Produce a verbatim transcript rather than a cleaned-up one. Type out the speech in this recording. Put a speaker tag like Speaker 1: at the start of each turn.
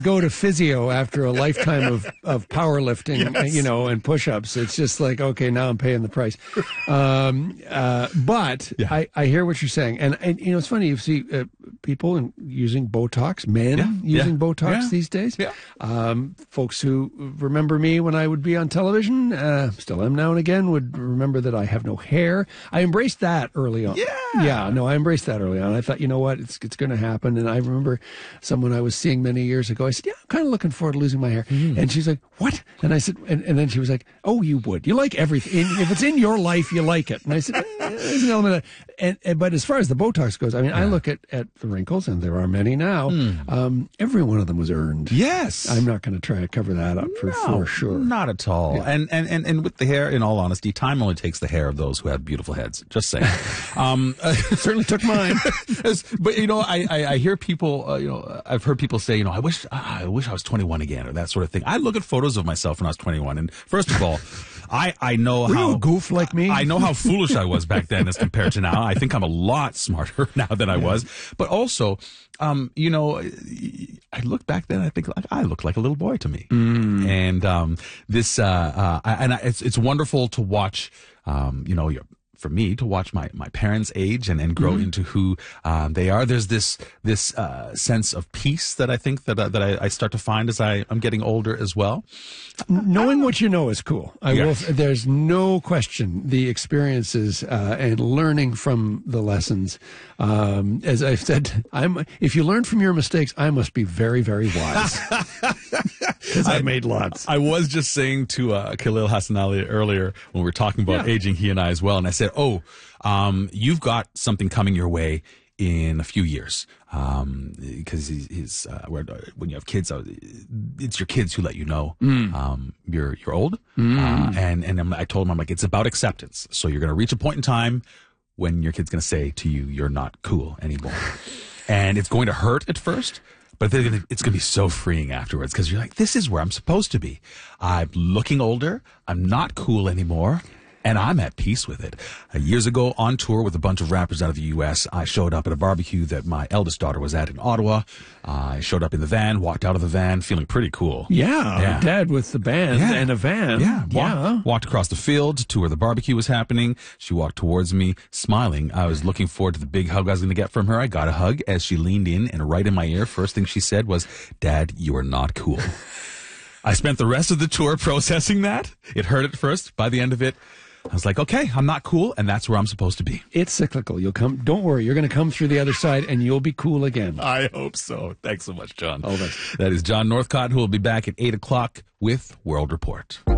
Speaker 1: go to physio after a lifetime of, of powerlifting,
Speaker 2: Yes.
Speaker 1: you know, and push-ups. It's just like, okay, now I'm paying the price. Um, uh, but
Speaker 2: Yeah.
Speaker 1: I, I hear what you're saying. And, and, you know, it's funny, you see uh, people in, using Botox, men
Speaker 2: Yeah.
Speaker 1: using
Speaker 2: Yeah.
Speaker 1: Botox
Speaker 2: Yeah.
Speaker 1: these days.
Speaker 2: Yeah.
Speaker 1: Um, folks who remember me when I would be on television, uh, still am now and again, would remember that I have no hair. I embraced that early on.
Speaker 2: Yeah.
Speaker 1: Yeah, no, I embraced that early on. I thought, you know what, it's it's going to happen. And I remember someone I was seeing many years ago. I said, yeah, I'm kind of looking forward to losing my hair.
Speaker 2: Mm.
Speaker 1: And she's like, what? And I said, and, and then she was like, oh, you would. You like everything. If it's in your life, you like it. And I said, eh, there's an element of that. And, and, but as far as the Botox goes, I mean, I look at, at the wrinkles, and there are many now.
Speaker 2: Mm.
Speaker 1: Um, every one of them was earned.
Speaker 2: Yes.
Speaker 1: I'm not going to try to cover that up for,
Speaker 2: No,
Speaker 1: for sure.
Speaker 2: Not at all.
Speaker 1: Yeah.
Speaker 2: And, and, and, and with the hair, in all honesty, time only takes the hair of those who have beautiful heads. Just saying. um,
Speaker 1: Certainly took mine.
Speaker 2: As- but you know, I, I, I hear people, uh, you know, I've heard people say, you know, I wish, I wish I was twenty-one again, or that sort of thing. I look at photos of myself when I was twenty-one, and first of all, I, I know
Speaker 1: Were
Speaker 2: how
Speaker 1: you a goof like me?
Speaker 2: I know how foolish I was back then as compared to now. I think I'm a lot smarter now than I was. But also, um, you know, I look back then, I think like, I look like a little boy to me.
Speaker 1: Mm.
Speaker 2: And um, this, uh, uh, and I, it's it's wonderful to watch, um, you know, your. For me to watch my, my parents age and, and grow
Speaker 1: Mm-hmm.
Speaker 2: into who um, they are. There's this this uh, sense of peace that I think that uh, that I, I start to find as I, I'm getting older as well.
Speaker 1: Knowing what you know is cool. I
Speaker 2: Yes.
Speaker 1: will. There's no question. The experiences uh, and learning from the lessons. Um, as I've said, I'm. If you learn from your mistakes, I must be very, very wise. Because I made lots.
Speaker 2: I was just saying to uh, Khalil Hassan Ali earlier when we were talking about
Speaker 1: Yeah.
Speaker 2: aging, he and I as well, and I said, "Oh, um, you've got something coming your way in a few years, because he's, he's uh, where, when you have kids, uh, it's your kids who let you know um, you're you're old." Uh, and and I'm, I told him, I'm like, it's about acceptance. So you're going to reach a point in time when your kid's going to say to you, "You're not cool anymore," and it's going to hurt at first. But they're gonna, it's going to be so freeing afterwards, because you're like, this is where I'm supposed to be. I'm looking older. I'm not cool anymore. And I'm at peace with it. Uh, years ago, on tour with a bunch of rappers out of the U S, I showed up at a barbecue that my eldest daughter was at in Ottawa. Uh, I showed up in the van, walked out of the van, feeling pretty cool.
Speaker 1: Yeah,
Speaker 2: Yeah.
Speaker 1: Dad with the band
Speaker 2: Yeah.
Speaker 1: and a van.
Speaker 2: Yeah, walk,
Speaker 1: yeah.
Speaker 2: walked across the field to where the barbecue was happening. She walked towards me, smiling. I was looking forward to the big hug I was going to get from her. I got a hug as she leaned in, and right in my ear, first thing she said was, "Dad, you are not cool." I spent the rest of the tour processing that. It hurt at first. By the end of it, I was like, okay, I'm not cool, and that's where I'm supposed to be.
Speaker 1: It's cyclical. You'll come. Don't worry. You're going to come through the other side, and you'll be cool again.
Speaker 2: I hope so. Thanks so much, John.
Speaker 1: All the best.
Speaker 2: That is John Northcott, who will be back at eight o'clock with World Report.